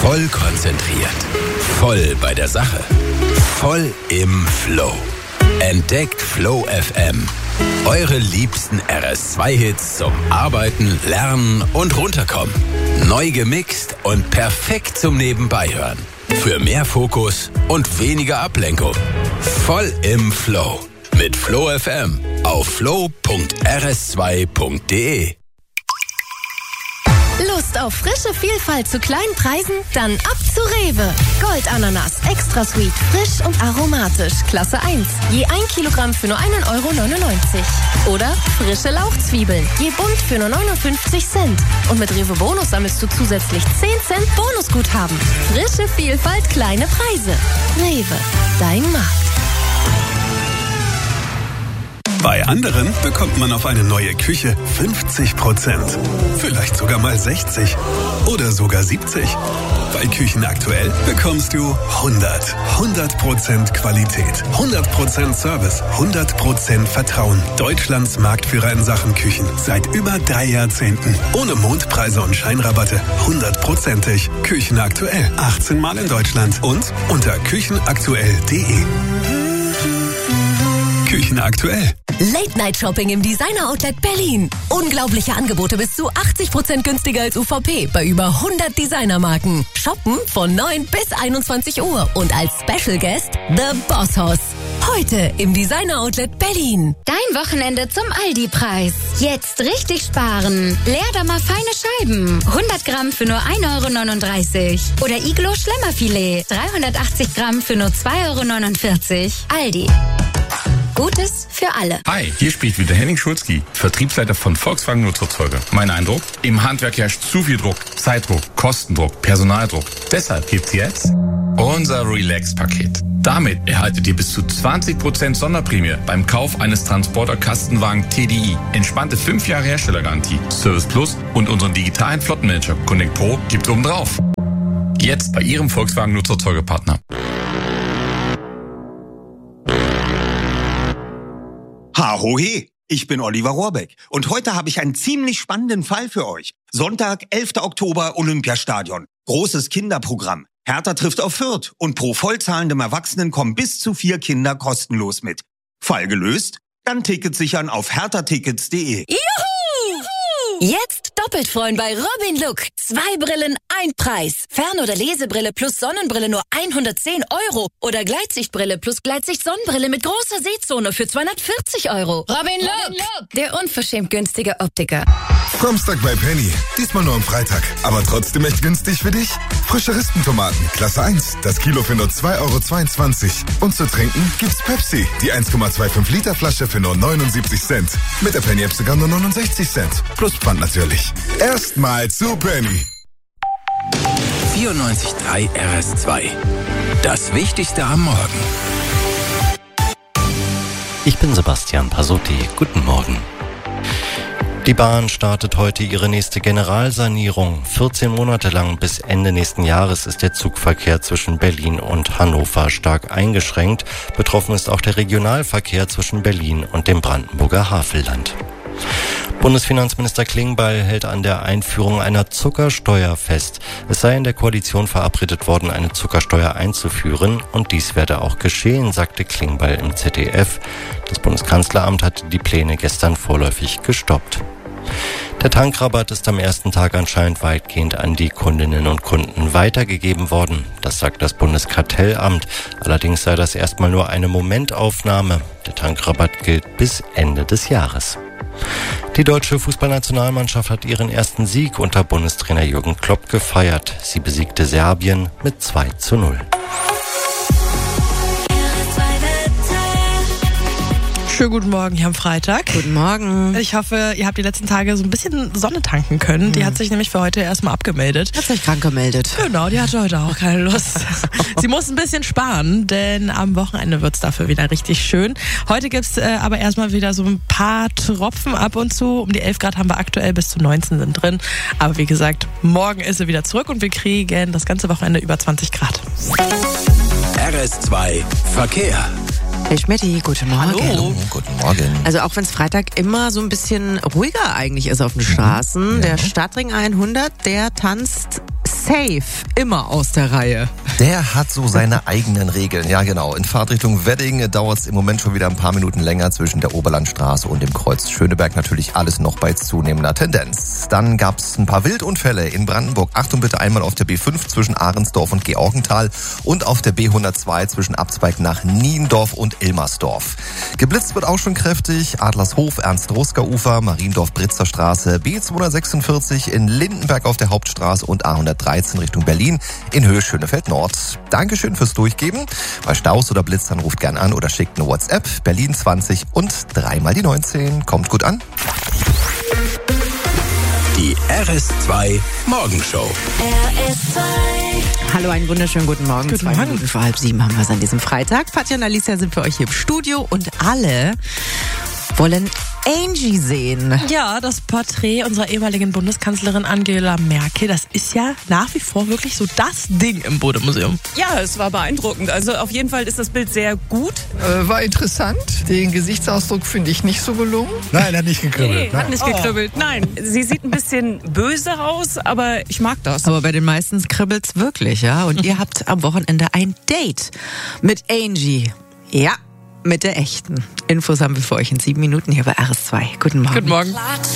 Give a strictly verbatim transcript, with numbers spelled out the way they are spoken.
Voll konzentriert. Voll bei der Sache. Voll im Flow. Entdeckt Flow F M. Eure liebsten R S zwei Hits zum Arbeiten, Lernen und Runterkommen. Neu gemixt und perfekt zum Nebenbeihören. Für mehr Fokus und weniger Ablenkung. Voll im Flow. Mit Flow F M auf flow punkt r s zwei punkt d e. Lust auf frische Vielfalt zu kleinen Preisen? Dann ab zu Rewe. Goldananas, extra sweet, frisch und aromatisch, Klasse eins. Je ein Kilogramm für nur einen Euro neunundneunzig. Oder frische Lauchzwiebeln, je bunt für nur neunundfünfzig Cent. Und mit Rewe Bonus sammelst du zusätzlich zehn Cent Bonusguthaben. Frische Vielfalt, kleine Preise. Rewe, dein Markt. Bei anderen bekommt man auf eine neue Küche fünfzig Prozent. Vielleicht sogar mal sechzig oder sogar siebzig. Bei Küchen aktuell bekommst du hundert. hundert Prozent Qualität, hundert Prozent Service, hundert Prozent Vertrauen. Deutschlands Marktführer in Sachen Küchen. Seit über drei Jahrzehnten. Ohne Mondpreise und Scheinrabatte. hundertprozentig. Küchen aktuell. achtzehn Mal in Deutschland. Und unter küchenaktuell punkt d e. Küchen aktuell. Late-Night-Shopping im Designer-Outlet Berlin. Unglaubliche Angebote bis zu achtzig Prozent günstiger als U V P bei über hundert Designermarken. Shoppen von neun bis einundzwanzig Uhr und als Special Guest The Boss Hoss. Heute im Designer-Outlet Berlin. Dein Wochenende zum Aldi-Preis. Jetzt richtig sparen. Leerdammer feine Scheiben. hundert Gramm für nur ein Euro neununddreißig. Oder Iglo Schlemmerfilet. dreihundertachtzig Gramm für nur zwei Euro neunundvierzig. Aldi. Gutes für alle. Hi, hier spricht wieder Henning Schulzki, Vertriebsleiter von Volkswagen Nutzfahrzeuge. Mein Eindruck? Im Handwerk herrscht zu viel Druck, Zeitdruck, Kostendruck, Personaldruck. Deshalb gibt's jetzt unser Relax-Paket. Damit erhaltet ihr bis zu zwanzig Prozent Sonderprämie beim Kauf eines Transporter-Kastenwagen T D I. Entspannte fünf Jahre Herstellergarantie, Service Plus und unseren digitalen Flottenmanager Connect Pro gibt's oben drauf. Jetzt bei Ihrem Volkswagen Nutzfahrzeuge-Partner. Hahohe, ich bin Oliver Rohrbeck und heute habe ich einen ziemlich spannenden Fall für euch. Sonntag, elfter Oktober, Olympiastadion. Großes Kinderprogramm. Hertha trifft auf Fürth und pro vollzahlendem Erwachsenen kommen bis zu vier Kinder kostenlos mit. Fall gelöst? Dann Tickets sichern auf hertha tickets punkt d e. Juhu! Jetzt doppelt freuen bei Robin Look. Zwei Brillen, ein Preis. Fern- oder Lesebrille plus Sonnenbrille nur hundertzehn Euro. Oder Gleitsichtbrille plus Gleitsicht-Sonnenbrille mit großer Sehzone für zweihundertvierzig Euro. Robin Look, Robin Look, der unverschämt günstige Optiker. Samstag bei Penny. Diesmal nur am Freitag. Aber trotzdem echt günstig für dich. Frische Rispentomaten, Klasse eins. Das Kilo für nur zwei Euro zweiundzwanzig. Und zu trinken gibt's Pepsi. Die eins Komma fünfundzwanzig Liter Flasche für nur neunundsiebzig Cent. Mit der Penny-App sogar nur neunundsechzig Cent. Plus Pfand natürlich. Erstmal zu Penny. vierundneunzig Komma drei R S zwei. Das Wichtigste am Morgen. Ich bin Sebastian Pasotti. Guten Morgen. Die Bahn startet heute ihre nächste Generalsanierung. vierzehn Monate lang bis Ende nächsten Jahres ist der Zugverkehr zwischen Berlin und Hannover stark eingeschränkt. Betroffen ist auch der Regionalverkehr zwischen Berlin und dem Brandenburger Havelland. Bundesfinanzminister Klingbeil hält an der Einführung einer Zuckersteuer fest. Es sei in der Koalition verabredet worden, eine Zuckersteuer einzuführen, und dies werde auch geschehen, sagte Klingbeil im Z D F. Das Bundeskanzleramt hatte die Pläne gestern vorläufig gestoppt. Der Tankrabatt ist am ersten Tag anscheinend weitgehend an die Kundinnen und Kunden weitergegeben worden. Das sagt das Bundeskartellamt. Allerdings sei das erstmal nur eine Momentaufnahme. Der Tankrabatt gilt bis Ende des Jahres. Die deutsche Fußballnationalmannschaft hat ihren ersten Sieg unter Bundestrainer Jürgen Klopp gefeiert. Sie besiegte Serbien mit zwei zu null. Schönen guten Morgen hier am Freitag. Guten Morgen. Ich hoffe, ihr habt die letzten Tage so ein bisschen Sonne tanken können. Mhm. Die hat sich nämlich für heute erstmal abgemeldet. Hat sich krank gemeldet. Genau, die hatte heute auch keine Lust. Sie muss ein bisschen sparen, denn am Wochenende wird's dafür wieder richtig schön. Heute gibt's äh, aber erstmal wieder so ein paar Tropfen ab und zu. Um die elf Grad haben wir aktuell, bis zu neunzehn sind drin. Aber wie gesagt, morgen ist sie wieder zurück und wir kriegen das ganze Wochenende über zwanzig Grad. R S zwei Verkehr. Hey Schmetti, guten Morgen. Hallo. Guten Morgen. Also auch wenn es Freitag immer so ein bisschen ruhiger eigentlich ist auf den Straßen, ja. Der Stadtring hundert, der tanzt safe immer aus der Reihe. Der hat so seine eigenen Regeln. Ja, genau. In Fahrtrichtung Wedding dauert es im Moment schon wieder ein paar Minuten länger zwischen der Oberlandstraße und dem Kreuz Schöneberg. Natürlich alles noch bei zunehmender Tendenz. Dann gab es ein paar Wildunfälle in Brandenburg. Achtung bitte einmal auf der B fünf zwischen Ahrensdorf und Georgenthal und auf der B hundertzwei zwischen Abzweig nach Niendorf und Ilmersdorf. Geblitzt wird auch schon kräftig. Adlershof, Ernst-Ruska-Ufer, Mariendorf-Britzer Straße, B zweihundertsechsundvierzig in Lindenberg auf der Hauptstraße und A hundertdreizehn Richtung Berlin in Höhe Schönefeld Nord. Dankeschön fürs Durchgeben. Bei Staus oder Blitzern ruft gern an oder schickt eine WhatsApp. Berlin zwanzig und dreimal die neunzehn. Kommt gut an. Die R S zwei Morgenshow. R S zwei. Hallo, einen wunderschönen guten Morgen. Guten Zwei Morgen. Minuten vor halb sieben haben wir es an diesem Freitag. Fatja und Alicia sind für euch hier im Studio und alle wollen Angie sehen. Ja, das Porträt unserer ehemaligen Bundeskanzlerin Angela Merkel, das ist ja nach wie vor wirklich so das Ding im Bode-Museum. Ja, es war beeindruckend. Also auf jeden Fall ist das Bild sehr gut. Äh, war interessant. Den Gesichtsausdruck finde ich nicht so gelungen. Nein, er hat nicht gekribbelt. Nee, hat nicht gekribbelt. Nein, sie sieht ein bisschen böse aus, aber ich mag das. Aber bei den meisten kribbelt's wirklich, ja? Und ihr habt am Wochenende ein Date mit Angie. Ja, mit der echten. Infos haben wir für euch in sieben Minuten hier bei R S zwei. Guten Morgen. Guten Morgen.